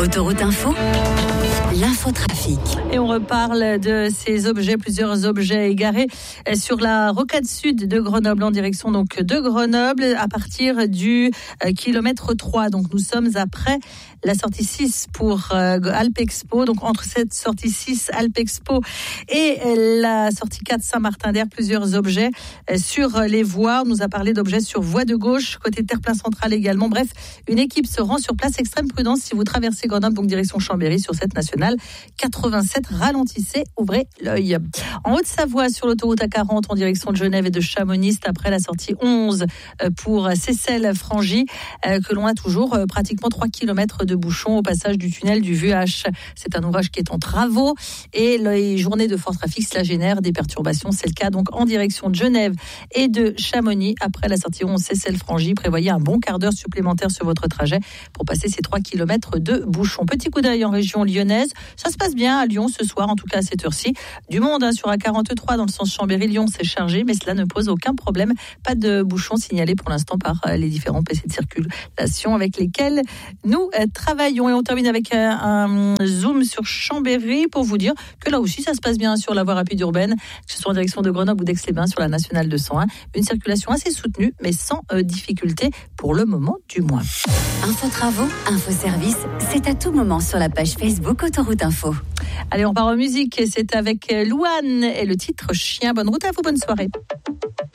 Autoroute Info, l'infotrafic. Et on reparle de ces objets, plusieurs objets égarés sur la rocade sud de Grenoble, en direction donc de Grenoble, à partir du kilomètre 3. Donc nous sommes après la sortie 6 pour Alpexpo. Donc entre cette sortie 6 Alpexpo et la sortie 4 Saint-Martin-d'Air, plusieurs objets sur les voies. On nous a parlé d'objets sur voie de gauche, côté terre-plein central également. Bref, une équipe se rend sur place. Extrême prudence si vous traversez Grenoble, donc direction Chambéry sur cette nationale 87. Ralentissez, ouvrez l'œil. En Haute-Savoie, sur l'autoroute A40 en direction de Genève et de Chamonix, après la sortie 11 pour Seyssel-Frangy, que l'on a toujours pratiquement 3 km de bouchons au passage du tunnel du Vuache. C'est un ouvrage qui est en travaux et les journées de fort trafic, cela génère des perturbations. C'est le cas donc en direction de Genève et de Chamonix. Après la sortie 11 Seyssel-Frangy, prévoyez un bon quart d'heure supplémentaire sur votre trajet pour passer ces 3 km de bouchons. Petit coup d'œil en région lyonnaise. Ça se passe bien à Lyon ce soir, en tout cas à cette heure-ci. Du monde sur A43 dans le sens Chambéry-Lyon, c'est chargé, mais cela ne pose aucun problème. Pas de bouchons signalés pour l'instant par les différents PC de circulation avec lesquels nous travaillons. Et on termine avec un zoom sur Chambéry pour vous dire que là aussi ça se passe bien sur la voie rapide urbaine, que ce soit en direction de Grenoble ou d'Aix-les-Bains sur la nationale 201. Une circulation assez soutenue, mais sans difficulté pour le moment du moins. Info travaux, info service, c'est à tout moment sur la page Facebook Autoroute Info. Allez, on part en musique. C'est avec Louane et le titre Chien. Bonne route à vous, bonne soirée.